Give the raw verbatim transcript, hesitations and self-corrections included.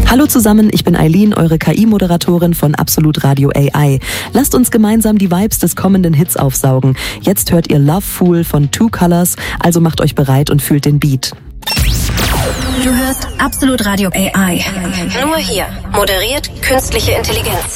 Hallo zusammen, ich bin Eileen, eure K I-Moderatorin von Absolut Radio A I. Lasst uns gemeinsam die Vibes des kommenden Hits aufsaugen. Jetzt hört ihr Love Fool von Two Colors, also macht euch bereit und fühlt den Beat. Du hörst Absolut Radio A I. Nur hier moderiert künstliche Intelligenz.